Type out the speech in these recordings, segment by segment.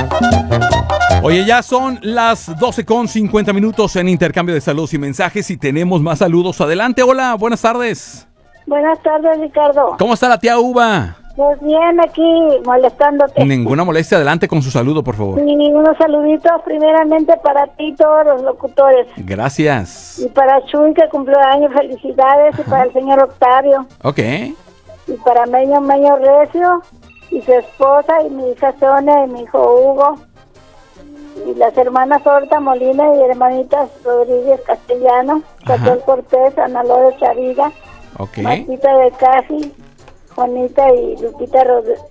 Oye, ya son las 12:50 en intercambio de saludos y mensajes y tenemos más saludos. Adelante, hola, buenas tardes. Buenas tardes, Ricardo. ¿Cómo está la tía Uva? Pues bien, aquí molestándote. Ninguna molestia, adelante con su saludo, por favor. Y unos saluditos primeramente para ti, todos los locutores. Gracias. Y para Chuy, que cumplió años, felicidades. Ajá. Y para el señor Octavio. Ok. Y para Meño Recio, y su esposa, y mi hija Sonia, y mi hijo Hugo. Y las hermanas Horta Molina y hermanitas Rodríguez Castellano, Raquel Cortés, Ana López Chaviga, Martita de Casi, Juanita y Lupita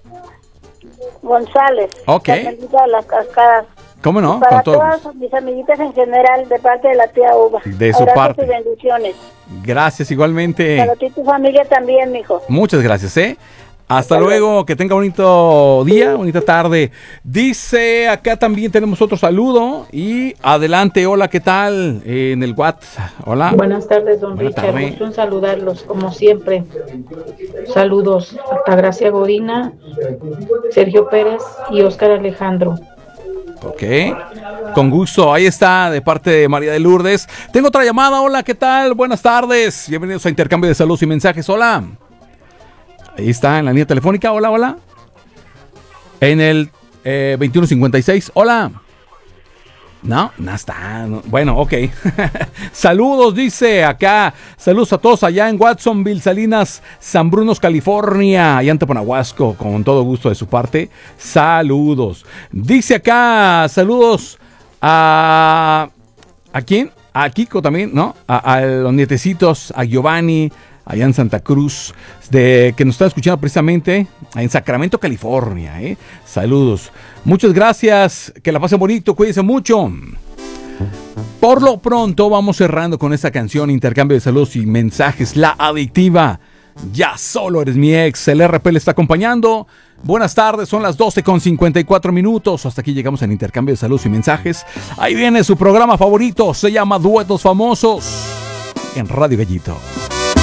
González, Carmelita de las Cascadas. ¿Cómo no? Y para todas mis amiguitas en general, de parte de la tía Uva. De su parte. Y bendiciones. Gracias, igualmente. Para ti y tu familia también, mijo. Muchas gracias, Hasta luego, que tenga bonito día, bonita tarde. Dice, acá también tenemos otro saludo. Y adelante, hola, ¿qué tal? En el WhatsApp, hola. Buenas tardes, don Richard. Gusto en saludarlos, como siempre. Saludos a Altagracia Godina, Sergio Pérez y Óscar Alejandro. Ok, con gusto, ahí está, de parte de María de Lourdes. Tengo otra llamada, hola, ¿qué tal? Buenas tardes, bienvenidos a Intercambio de Saludos y Mensajes, hola. Ahí está, en la línea telefónica, hola, hola. En el 2156, hola. No está. No. Bueno, ok. Saludos, dice acá. Saludos a todos allá en Watsonville, Salinas, San Bruno, California. Allá en Teponahuasco, con todo gusto de su parte. Saludos. Dice acá, saludos a quién? A Kiko también, ¿no? A los nietecitos, a Giovanni, allá en Santa Cruz, que nos está escuchando precisamente en Sacramento, California. Saludos. Muchas gracias. Que la pasen bonito. Cuídense mucho. Por lo pronto vamos cerrando con esta canción, Intercambio de Saludos y Mensajes, La Adictiva. Ya solo eres mi ex. El RP le está acompañando. Buenas tardes, son las 12:54. Hasta aquí llegamos al Intercambio de Saludos y Mensajes. Ahí viene su programa favorito. Se llama Duetos Famosos en Radio Gallito.